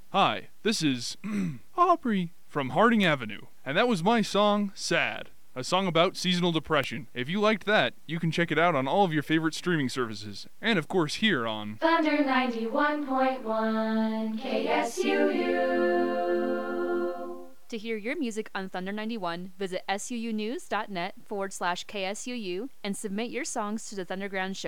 Hi, this is Aubrey from Harding Avenue, and that was my song, Sad, a song about seasonal depression. If you liked that, you can check it out on all of your favorite streaming services, and of course here on Thunder 91.1 KSUU. To hear your music on Thunder 91, visit suunews.net/KSUU and submit your songs to the Thunderground Show